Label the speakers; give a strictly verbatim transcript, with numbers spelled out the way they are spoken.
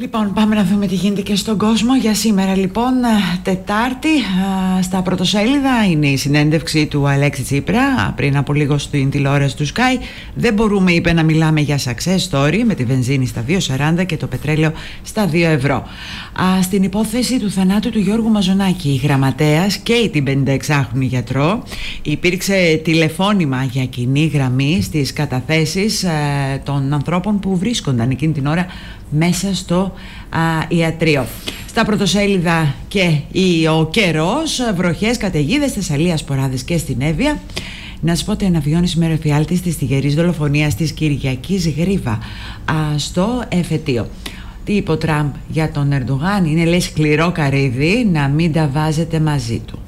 Speaker 1: Λοιπόν, πάμε να δούμε τι γίνεται και στον κόσμο για σήμερα. Λοιπόν, Τετάρτη, στα πρωτοσέλιδα είναι η συνέντευξη του Αλέξη Τσίπρα πριν από λίγο στην τηλεόραση του Sky. Δεν μπορούμε, είπε, να μιλάμε για success story με τη βενζίνη στα δύο σαράντα και το πετρέλαιο στα δύο ευρώ. Στην υπόθεση του θανάτου του Γιώργου Μαζονάκη, η γραμματέας και η την πενηνταεξάχρονη γιατρό, υπήρξε τηλεφώνημα για κοινή γραμμή στις καταθέσεις των ανθρώπων που βρίσκονταν εκείνη την ώρα μέσα στο α, ιατρείο. Στα πρωτοσέλιδα και η, ο καιρός, βροχές, καταιγίδες, Θεσσαλία, σποράδες και στην Εύβοια. Να σου πω ότι αναβιώνει σήμερα ο εφιάλτης της τυγερής δολοφονίας της Κυριακής Γρίβα α, στο εφετείο. Τι είπε ο Τραμπ για τον Ερντογάν? Είναι, λέει, σκληρό καρύδι να μην τα βάζετε μαζί του.